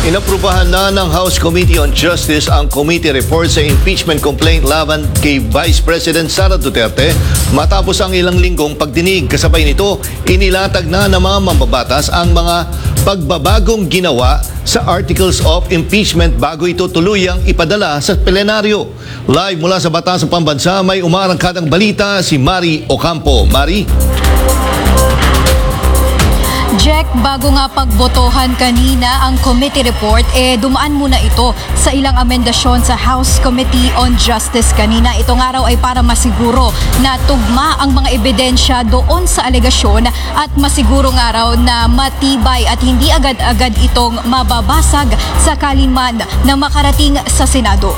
Inaprubahan na ng House Committee on Justice ang committee report sa impeachment complaint laban kay Vice President Sara Duterte matapos ang ilang linggong pagdinig. Kasabay nito, inilatag na ng mga mambabatas ang mga pagbabagong ginawa sa Articles of Impeachment bago ito tuluyang ipadala sa plenaryo. Live mula sa Batasang Pambansa, may umaarangkadang balita si Mari Ocampo. Mari? Jack, bago nga pagbotohan kanina ang committee report, dumaan muna ito sa ilang amendasyon sa House Committee on Justice kanina. Ito nga raw ay para masiguro na tugma ang mga ebidensya doon sa alegasyon at masiguro nga raw na matibay at hindi agad-agad itong mababasag sakali man na makarating sa Senado.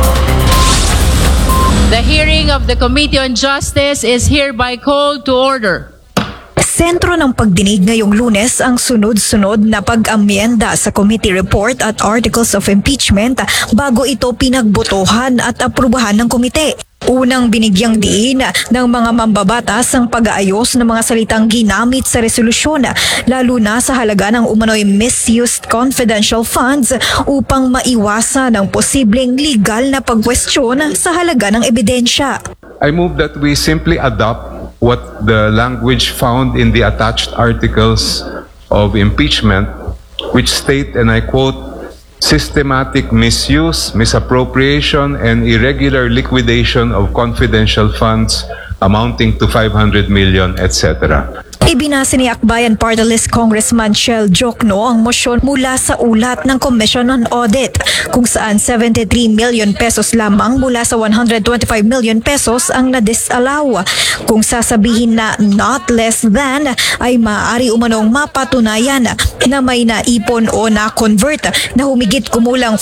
The hearing of the Committee on Justice is hereby called to order. Sentro ng pagdinig ngayong Lunes ang sunod-sunod na pag-amyenda sa committee report at articles of impeachment bago ito pinagbotohan at aprubahan ng komite. Unang binigyang diin ng mga mambabatas ang pag-aayos ng mga salitang ginamit sa resolusyon, lalo na sa halaga ng umano'y misused confidential funds upang maiwasan ang posibleng legal na pagkwestiyon sa halaga ng ebidensya. I move that we simply adopt what the language found in the attached articles of impeachment, which state, and I quote, systematic misuse, misappropriation, and irregular liquidation of confidential funds amounting to 500 million, etc. Ibinasa ni Akbayan Party List Congressman Shell Jokno ang motion mula sa ulat ng Commission on Audit kung saan 73 million pesos lamang mula sa 125 million pesos ang na-disallow. Kung sasabihin na not less than ay maaari umanong mapatunayan na may naipon o na-convert na humigit kumulang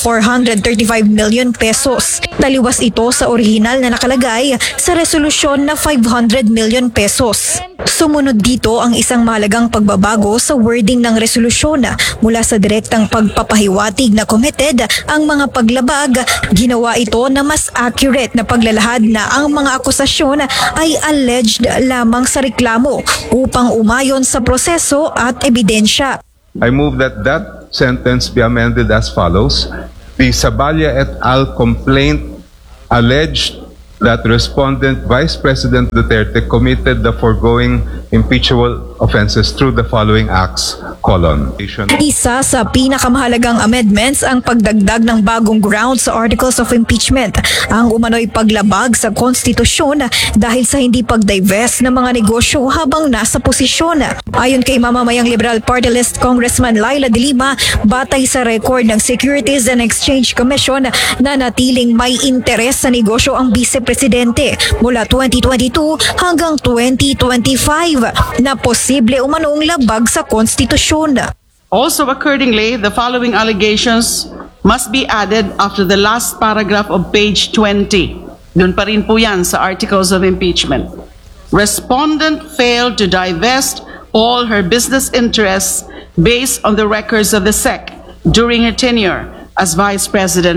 435 million pesos. Taliwas ito sa orihinal na nakalagay sa resolusyon na 500 million pesos. Sumunod dito ang isang mahalagang pagbabago sa wording ng resolusyon mula sa direktang pagpapahiwatig na committed ang mga paglabag. Ginawa ito na mas accurate na paglalahad na ang mga akusasyon ay alleged lamang sa reklamo upang umayon sa proseso at ebidensya. I move that that sentence be amended as follows. The Saballa et al. Complaint alleged that respondent Vice President Duterte committed the foregoing impeachable offenses through the following acts, colon. Isa sa pinakamahalagang amendments ang pagdagdag ng bagong ground sa Articles of Impeachment, ang umano'y paglabag sa konstitusyon dahil sa hindi pag-divest ng mga negosyo habang nasa posisyon. Ayon kay mamamayang Liberal Party List Congressman Laila de Lima, batay sa record ng Securities and Exchange Commission na natiling may interes sa negosyo ang Vice-Presidente mula 2022 hanggang 2025 na posible umanong labag sa konstitusyon. Also accordingly, the following allegations must be added after the last paragraph of page 20. Doon pa rin po yan sa Articles of Impeachment. Respondent failed to divest all her business interests based on the records of the SEC during her tenure as Vice President.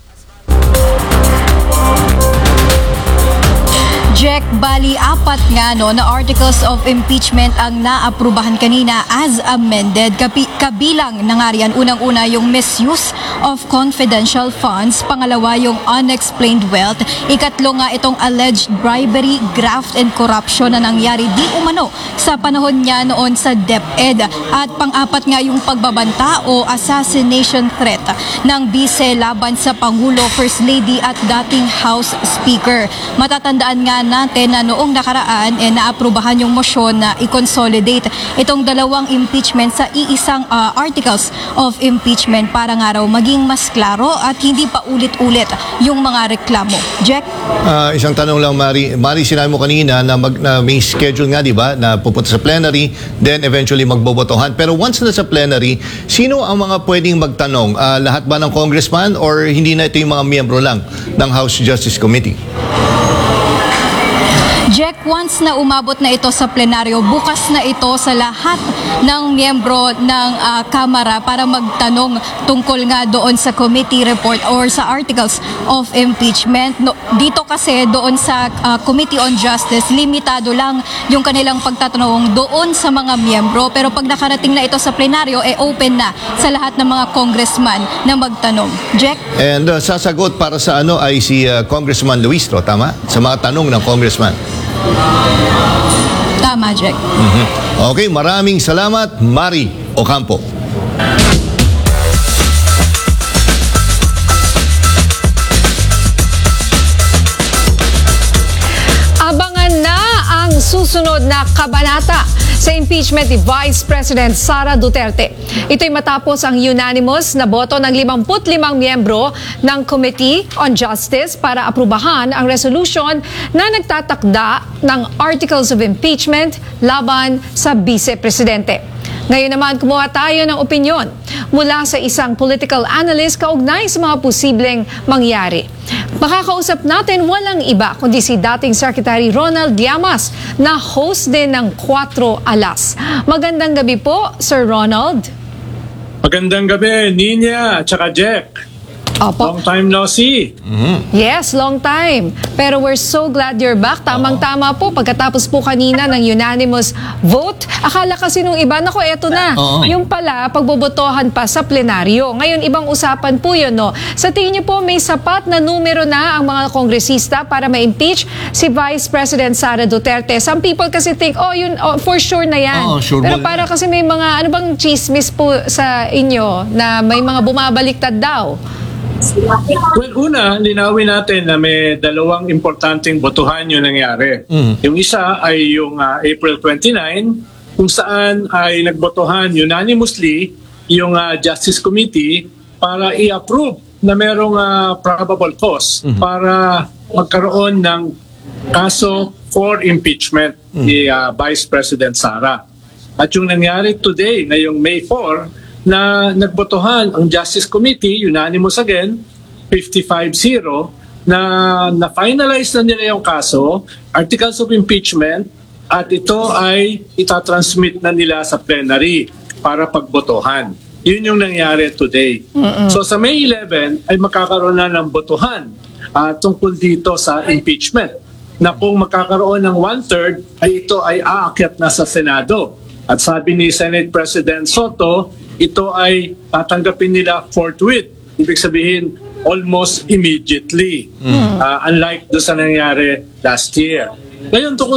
Jack, bali apat nga na articles of impeachment ang naaprubahan kanina as amended. Kabilang na nga riyan, unang-una yung misuse of confidential funds, pangalawa yung unexplained wealth, ikatlo nga itong alleged bribery, graft and corruption na nangyari di umano sa panahon niya noon sa DepEd, at pang-apat nga yung pagbabanta o assassination threat ng Vice laban sa Pangulo, First Lady at dating House Speaker. Matatandaan nga natin na noong nakaraan naaprubahan yung motion na i-consolidate itong dalawang impeachment sa iisang articles of impeachment para nga raw maging mas klaro at hindi pa ulit-ulit yung mga reklamo. Jack? Isang tanong lang, Mari, sinabi mo kanina na may schedule nga, di ba, na pupunta sa plenary, then eventually magbobotohan. Pero once na sa plenary, sino ang mga pwedeng magtanong? Lahat ba ng congressman or hindi na ito yung mga miyembro lang ng House Justice Committee? Jack, once na umabot na ito sa plenaryo, bukas na ito sa lahat ng miyembro ng Kamara para magtanong tungkol nga doon sa committee report or sa articles of impeachment. Dito kasi doon sa Committee on Justice, limitado lang yung kanilang pagtatanong doon sa mga miyembro. Pero pag nakarating na ito sa plenaryo, open na sa lahat ng mga congressman na magtanong. Jack? And sasagot para sa ay si Congressman Luistro, tama? Sa mga tanong ng congressman. Tama, Jack. Okay, maraming salamat, Mari Ocampo. Abangan na ang susunod na kabanata sa impeachment ni Vice President Sara Duterte. Ito'y matapos ang unanimous na boto ng 55 miyembro ng Committee on Justice para aprubahan ang resolution na nagtatakda ng Articles of Impeachment laban sa Vice Presidente. Ngayon naman, kumuha tayo ng opinyon mula sa isang political analyst kaugnay sa mga posibleng mangyari. Makakausap natin walang iba kundi si dating Secretary Ronald Llamas na host din ng 4 Alas. Magandang gabi po, Sir Ronald. Magandang gabi, Nina at saka Jack. Opo. Long time no see. Yes, long time. Pero we're so glad you're back. Tamang-tama po, pagkatapos po kanina ng unanimous vote, akala kasi nung iba, nako, eto na. Yung pala, pagbobotohan pa sa plenaryo. Ngayon, ibang usapan po yun, no? Sa tingin niyo po, may sapat na numero na ang mga kongresista para ma-impeach si Vice President Sara Duterte. Some people kasi think, yun, for sure na yan. Sure. Pero para kasi may mga, ano bang chismis po sa inyo na may mga bumabaliktad daw? Well, una, linawin natin na may dalawang importanteng botohan yung nangyari. Yung isa ay yung April 29, kung saan ay nagbotohan unanimously yung Justice Committee para i-approve na merong probable cause para magkaroon ng kaso for impeachment ni Vice President Sara. At yung nangyari today, ngayong May 4, na nagbotohan ang Justice Committee, unanimous again, 55-0, na finalize na nila yung kaso, articles of impeachment, at ito ay itatransmit na nila sa plenary para pagbotohan. Yun yung nangyari today. So sa May 11 ay magkakaroon na ng botohan tungkol dito sa impeachment, na kung magkakaroon ng 1/3 ay ito ay aakyat na sa Senado. At sabi ni Senate President Soto, ito ay tatanggapin nila forthwith. Ibig sabihin, almost immediately. Unlike doon sa nangyari last year. Ngayon,